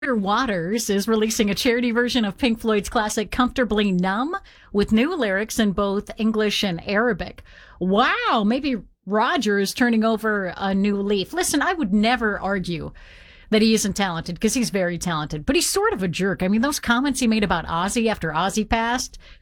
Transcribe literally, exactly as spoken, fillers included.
Roger Waters is releasing a charity version of Pink Floyd's classic Comfortably Numb with new lyrics in both English and Arabic. Wow, maybe Roger is turning over a new leaf. Listen, I would never argue that he isn't talented because he's very talented, but he's sort of a jerk. I mean, those comments he made about Ozzy after Ozzy passed,